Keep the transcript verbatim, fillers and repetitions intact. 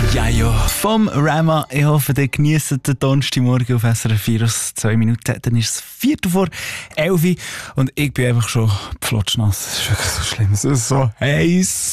Ja, ja, vom Rama. Ich hoffe, ihr genießt den Donnerstagmorgen auf S R F vier aus zwei Minuten. Dann ist es Viertel vor elf und ich bin einfach schon flotschnass. Es ist wirklich so schlimm. Es ist so heiß.